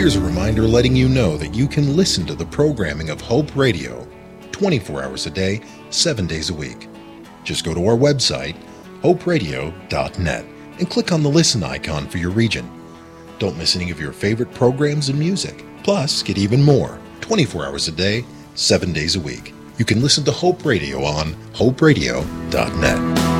Here's a reminder letting you know that you can listen to the programming of Hope Radio 24 hours a day, 7 days a week. Just go to our website, hoperadio.net, and click on the listen icon for your region. Don't miss any of your favorite programs and music. Plus, get even more 24 hours a day, 7 days a week. You can listen to Hope Radio on hoperadio.net.